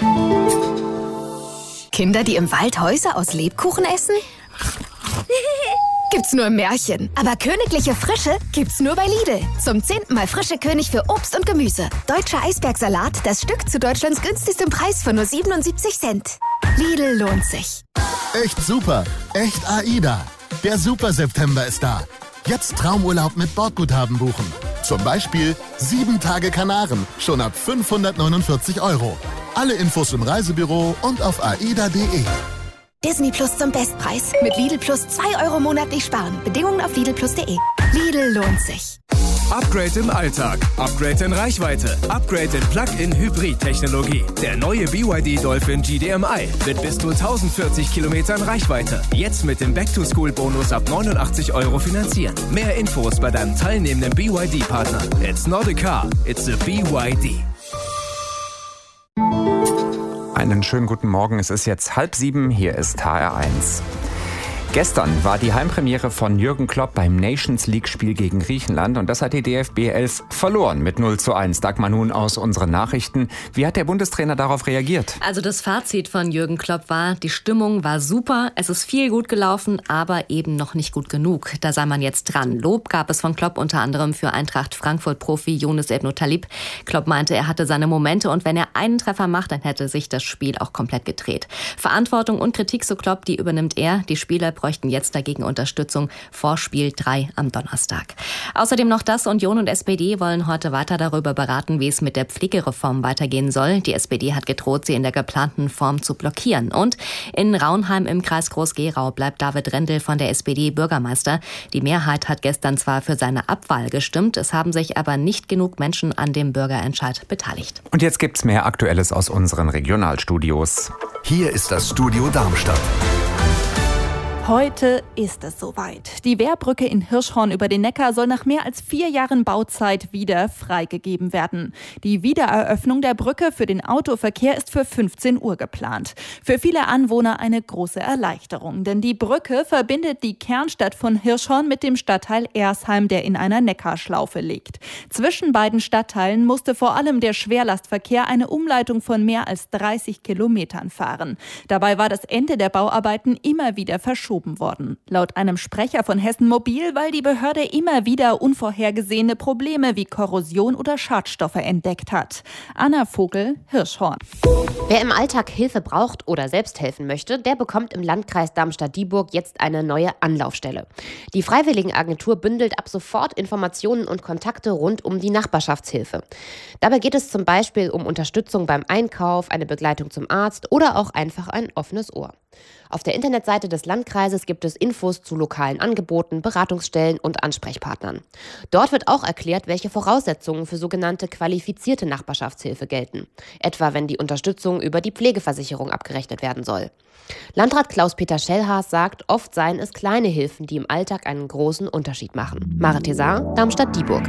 Kinder, die im Wald Häuser aus Lebkuchen essen? Gibt's nur im Märchen. Aber königliche Frische gibt's nur bei Lidl. Zum 10. Mal frische König für Obst und Gemüse. Deutscher Eisbergsalat, das Stück zu Deutschlands günstigstem Preis von nur 77 Cent. Lidl lohnt sich. Echt super. Echt AIDA. Der Super September ist da. Jetzt Traumurlaub mit Bordguthaben buchen. Zum Beispiel 7 Tage Kanaren, schon ab 549 €. Alle Infos im Reisebüro und auf aida.de. Disney Plus zum Bestpreis. Mit Lidl Plus 2 € monatlich sparen. Bedingungen auf lidlplus.de. Lidl lohnt sich. Upgrade im Alltag, Upgrade in Reichweite, Upgrade in Plug-in-Hybrid-Technologie. Der neue BYD Dolphin GDMI mit bis zu 1040 Kilometern Reichweite. Jetzt mit dem Back-to-School-Bonus ab 89 € finanzieren. Mehr Infos bei deinem teilnehmenden BYD-Partner. It's not a car, it's a BYD. Einen schönen guten Morgen, es ist jetzt 6:30, hier ist HR1. Gestern war die Heimpremiere von Jürgen Klopp beim Nations-League-Spiel gegen Griechenland und das hat die DFB 11 verloren mit 0:1. Dagmar nun aus unseren Nachrichten. Wie hat der Bundestrainer darauf reagiert? Also das Fazit von Jürgen Klopp war, die Stimmung war super, es ist viel gut gelaufen, aber eben noch nicht gut genug. Da sei man jetzt dran. Lob gab es von Klopp unter anderem für Eintracht Frankfurt-Profi Younes Ebnou Talib. Klopp meinte, er hatte seine Momente und wenn er einen Treffer macht, dann hätte sich das Spiel auch komplett gedreht. Verantwortung und Kritik, so Klopp, die übernimmt er. Die Spieler bräuchten jetzt dagegen Unterstützung vor Spiel 3 am Donnerstag. Außerdem noch das: Union und SPD wollen heute weiter darüber beraten, wie es mit der Pflegereform weitergehen soll. Die SPD hat gedroht, sie in der geplanten Form zu blockieren. Und in Raunheim im Kreis Groß-Gerau bleibt David Rendel von der SPD Bürgermeister. Die Mehrheit hat gestern zwar für seine Abwahl gestimmt, es haben sich aber nicht genug Menschen an dem Bürgerentscheid beteiligt. Und jetzt gibt's mehr Aktuelles aus unseren Regionalstudios. Hier ist das Studio Darmstadt. Heute ist es soweit. Die Wehrbrücke in Hirschhorn über den Neckar soll nach mehr als 4 Jahren Bauzeit wieder freigegeben werden. Die Wiedereröffnung der Brücke für den Autoverkehr ist für 15 Uhr geplant. Für viele Anwohner eine große Erleichterung, denn die Brücke verbindet die Kernstadt von Hirschhorn mit dem Stadtteil Ersheim, der in einer Neckarschlaufe liegt. Zwischen beiden Stadtteilen musste vor allem der Schwerlastverkehr eine Umleitung von mehr als 30 Kilometern fahren. Dabei war das Ende der Bauarbeiten immer wieder verschoben worden. Laut einem Sprecher von Hessen Mobil, weil die Behörde immer wieder unvorhergesehene Probleme wie Korrosion oder Schadstoffe entdeckt hat. Anna Vogel, Hirschhorn. Wer im Alltag Hilfe braucht oder selbst helfen möchte, der bekommt im Landkreis Darmstadt-Dieburg jetzt eine neue Anlaufstelle. Die Freiwilligenagentur bündelt ab sofort Informationen und Kontakte rund um die Nachbarschaftshilfe. Dabei geht es zum Beispiel um Unterstützung beim Einkauf, eine Begleitung zum Arzt oder auch einfach ein offenes Ohr. Auf der Internetseite des Landkreises gibt es Infos zu lokalen Angeboten, Beratungsstellen und Ansprechpartnern. Dort wird auch erklärt, welche Voraussetzungen für sogenannte qualifizierte Nachbarschaftshilfe gelten. Etwa wenn die Unterstützung über die Pflegeversicherung abgerechnet werden soll. Landrat Klaus-Peter Schellhaas sagt, oft seien es kleine Hilfen, die im Alltag einen großen Unterschied machen. Mare Thesar, Darmstadt-Dieburg.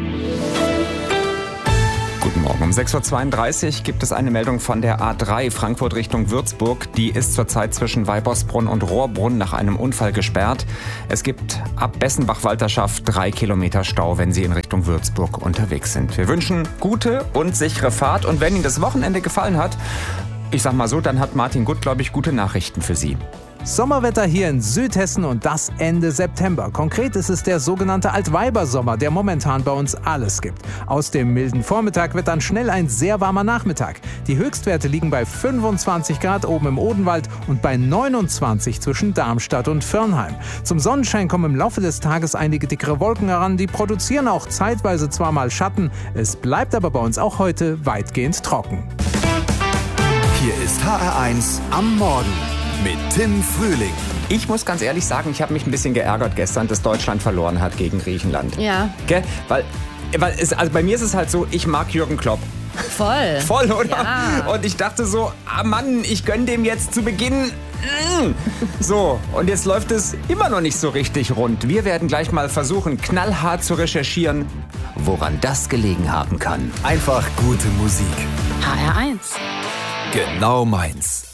Guten Morgen. Um 6:32 Uhr gibt es eine Meldung von der A3 Frankfurt Richtung Würzburg. Die ist zurzeit zwischen Weibersbrunn und Rohrbrunn nach einem Unfall gesperrt. Es gibt ab Bessenbach-Walterschaft 3 Kilometer Stau, wenn Sie in Richtung Würzburg unterwegs sind. Wir wünschen gute und sichere Fahrt. Und wenn Ihnen das Wochenende gefallen hat, ich sag mal so, dann hat Martin Gutt, glaube ich, gute Nachrichten für Sie. Sommerwetter hier in Südhessen und das Ende September. Konkret ist es der sogenannte Altweibersommer, der momentan bei uns alles gibt. Aus dem milden Vormittag wird dann schnell ein sehr warmer Nachmittag. Die Höchstwerte liegen bei 25 Grad oben im Odenwald und bei 29 zwischen Darmstadt und Firnheim. Zum Sonnenschein kommen im Laufe des Tages einige dickere Wolken heran. Die produzieren auch zeitweise zwar mal Schatten. Es bleibt aber bei uns auch heute weitgehend trocken. Hier ist HR1 am Morgen mit Tim Frühling. Ich muss ganz ehrlich sagen, ich habe mich ein bisschen geärgert gestern, dass Deutschland verloren hat gegen Griechenland. Ja. Gell? Weil also bei mir ist es halt so, ich mag Jürgen Klopp. Voll, oder? Ja. Und ich dachte so, Mann, ich gönn dem jetzt zu Beginn. So, und jetzt läuft es immer noch nicht so richtig rund. Wir werden gleich mal versuchen, knallhart zu recherchieren, woran das gelegen haben kann. Einfach gute Musik. HR1. Genau meins.